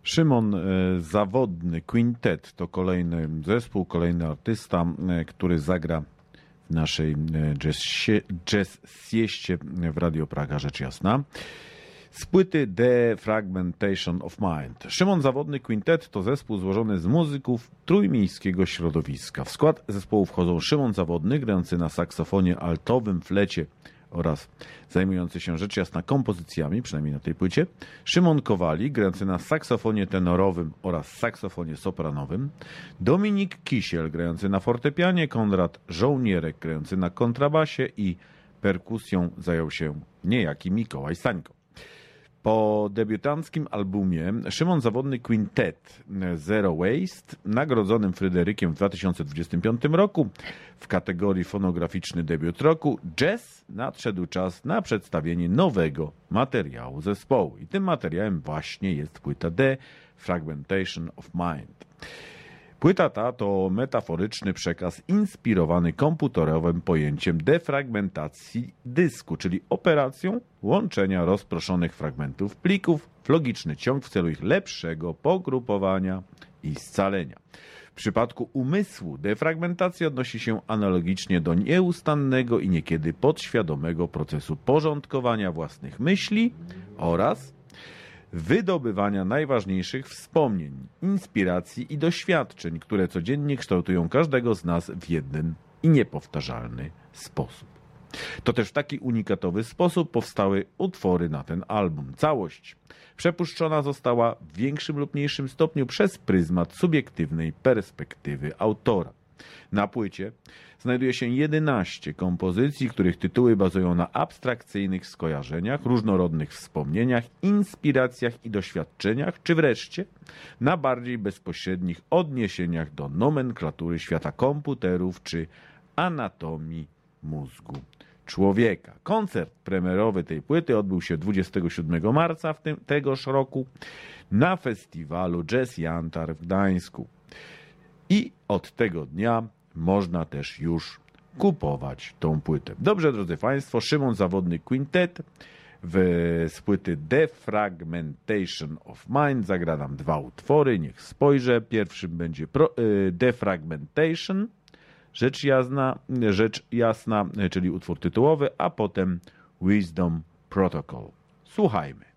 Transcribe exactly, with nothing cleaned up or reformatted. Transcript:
Szymon Zawodny Quintet to kolejny zespół, kolejny artysta, który zagra w naszej jazz sieście w Radio Praga, rzecz jasna. Z płyty The Fragmentation of Mind. Szymon Zawodny Quintet to zespół złożony z muzyków trójmiejskiego środowiska. W skład zespołu wchodzą Szymon Zawodny, grający na saksofonie altowym, flecie oraz zajmujący się rzecz jasna kompozycjami, przynajmniej na tej płycie. Szymon Kowali, grający na saksofonie tenorowym oraz saksofonie sopranowym. Dominik Kisiel, grający na fortepianie. Konrad Żołnierek, grający na kontrabasie i perkusją zajął się niejaki Mikołaj Stańko. Po debiutanckim albumie Szymon Zawodny Quintet Zero Waste, nagrodzonym Fryderykiem w dwa tysiące dwudziestym piątym roku w kategorii fonograficzny debiut roku, jazz, nadszedł czas na przedstawienie nowego materiału zespołu. I tym materiałem właśnie jest płyta The Fragmentation of Mind. Płyta ta to metaforyczny przekaz inspirowany komputerowym pojęciem defragmentacji dysku, czyli operacją łączenia rozproszonych fragmentów plików w logiczny ciąg w celu ich lepszego pogrupowania i scalenia. W przypadku umysłu defragmentacja odnosi się analogicznie do nieustannego i niekiedy podświadomego procesu porządkowania własnych myśli oraz wydobywania najważniejszych wspomnień, inspiracji i doświadczeń, które codziennie kształtują każdego z nas w jeden i niepowtarzalny sposób. To też w taki unikatowy sposób powstały utwory na ten album. Całość przepuszczona została w większym lub mniejszym stopniu przez pryzmat subiektywnej perspektywy autora. Na płycie znajduje się jedenaście kompozycji, których tytuły bazują na abstrakcyjnych skojarzeniach, różnorodnych wspomnieniach, inspiracjach i doświadczeniach, czy wreszcie na bardziej bezpośrednich odniesieniach do nomenklatury świata komputerów czy anatomii mózgu człowieka. Koncert premierowy tej płyty odbył się dwudziestego siódmego marca w tym, tegoż roku na festiwalu Jazz Jantar w Gdańsku. I od tego dnia można też już kupować tą płytę. Dobrze, drodzy Państwo, Szymon Zawodny Quintet w, z płyty The Fragmentation of Mind zagra nam dwa utwory. Niech spojrzę. Pierwszym będzie pro, y, The Fragmentation, rzecz jasna, rzecz jasna, czyli utwór tytułowy, a potem Wisdom Protocol. Słuchajmy.